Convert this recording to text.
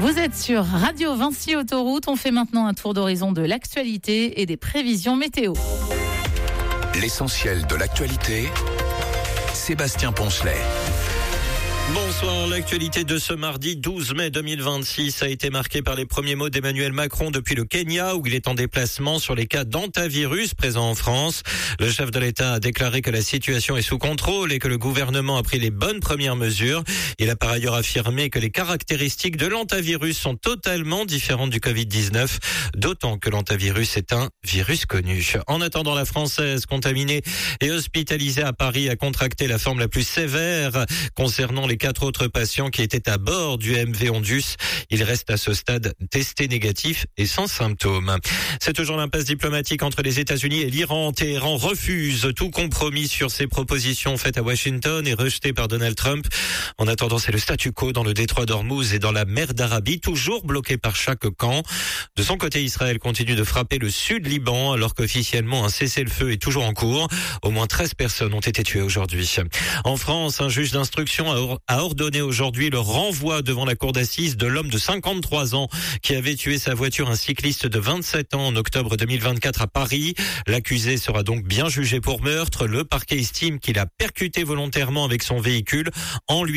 Vous êtes sur Radio Vinci Autoroute. On fait maintenant un tour d'horizon de l'actualité et des prévisions météo. L'essentiel de l'actualité, Sébastien Poncelet. Bonsoir, l'actualité de ce mardi 12 mai 2026 a été marquée par les premiers mots d'Emmanuel Macron depuis le Kenya où il est en déplacement sur les cas d'hantavirus présents en France. Le chef de l'État a déclaré que la situation est sous contrôle et que le gouvernement a pris les bonnes premières mesures. Il a par ailleurs affirmé que les caractéristiques de l'hantavirus sont totalement différentes du Covid-19, d'autant que l'hantavirus est un virus connu. En attendant, la Française contaminée et hospitalisée à Paris a contracté la forme la plus sévère concernant les 4 autres patients qui étaient à bord du MV Ondus. Ils restent à ce stade testés négatifs et sans symptômes. C'est toujours l'impasse diplomatique entre les États-Unis et l'Iran. Téhéran refuse tout compromis sur ses propositions faites à Washington et rejetées par Donald Trump. En attendant, c'est le statu quo dans le détroit d'Ormuz et dans la mer d'Arabie, toujours bloqué par chaque camp. De son côté, Israël continue de frapper le sud Liban alors qu'officiellement un cessez-le-feu est toujours en cours. Au moins 13 personnes ont été tuées aujourd'hui. En France, un juge d'instruction a ordonné aujourd'hui le renvoi devant la cour d'assises de l'homme de 53 ans qui avait tué sa voiture, un cycliste de 27 ans en octobre 2024 à Paris. L'accusé sera donc bien jugé pour meurtre. Le parquet estime qu'il a percuté volontairement avec son véhicule en lui